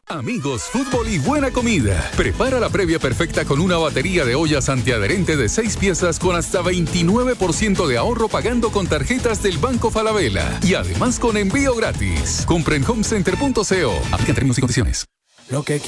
Amigos, fútbol y buena comida. Prepara la previa perfecta con una batería de ollas antiadherente de 6 piezas con hasta 29% de ahorro pagando con tarjetas del Banco Falabella. Y además con envío gratis. Compra en homecenter.co. Aplica términos y condiciones. Lo que